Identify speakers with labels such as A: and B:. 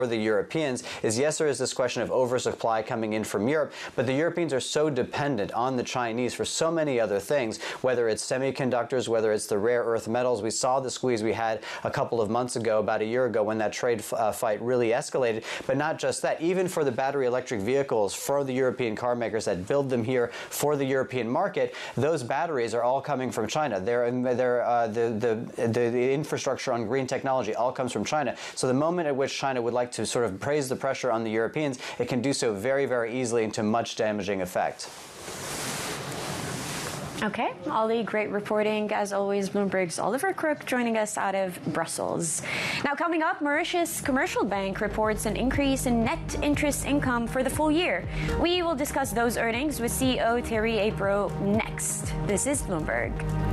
A: the Europeans is, yes, there is this question of oversupply coming in from Europe, but the Europeans are so dependent on the Chinese for so many other things, whether it's semiconductors, whether it's the rare earth metals. We saw the squeeze we had a couple of months ago, about a year ago, when that trade fight really escalated. But not just that, even for the battery electric vehicles for the European car makers that build them here for the European market, those batteries are all coming from China. The infrastructure on green technology all comes from China. So the moment at which China would like to sort of raise the pressure on the Europeans, it can do so very, very easily and to much damaging effect.
B: Okay, Ollie, great reporting. As always, Bloomberg's Oliver Crook joining us out of Brussels. Now, coming up, Mauritius Commercial Bank reports an increase in net interest income for the full year. We will discuss those earnings with CEO Thierry Aprot next. This is Bloomberg.